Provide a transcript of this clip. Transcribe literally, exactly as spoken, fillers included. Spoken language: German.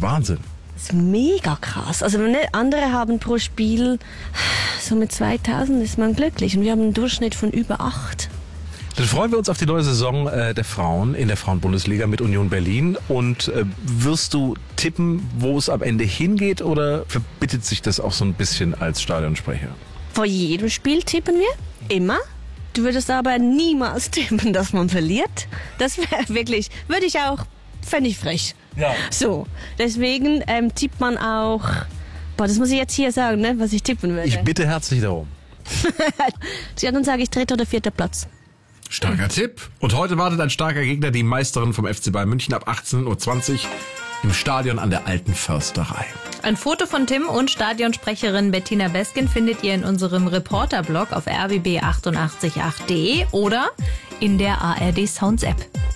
Wahnsinn. Das ist mega krass. Also ne, andere haben pro Spiel so mit zweitausend ist man glücklich und wir haben einen Durchschnitt von über acht. Dann freuen wir uns auf die neue Saison äh, der Frauen in der Frauenbundesliga mit Union Berlin. Und äh, wirst du tippen, wo es am Ende hingeht, oder verbittet sich das auch so ein bisschen als Stadionsprecher? Vor jedem Spiel tippen wir, immer. Du würdest aber niemals tippen, dass man verliert. Das wäre wirklich, würde ich auch, fände ich frech. Ja. So, deswegen ähm, tippt man auch, boah, das muss ich jetzt hier sagen, ne, was ich tippen würde. Ich bitte herzlich darum. Ja, dann sage ich dritter oder vierter Platz. Starker Tipp. Und heute wartet ein starker Gegner, die Meisterin vom F C Bayern München ab achtzehn Uhr zwanzig im Stadion an der Alten Försterei. Ein Foto von Tim und Stadionsprecherin Bettina Beskin findet ihr in unserem Reporterblog auf r w b acht acht acht punkt d e oder in der A R D Sounds App.